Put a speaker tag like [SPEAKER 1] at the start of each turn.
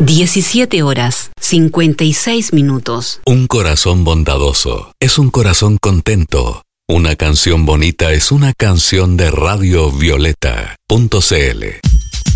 [SPEAKER 1] 17 horas, 56 minutos.
[SPEAKER 2] Un corazón bondadoso es un corazón contento. Una canción bonita es una canción de Radio Violeta.cl.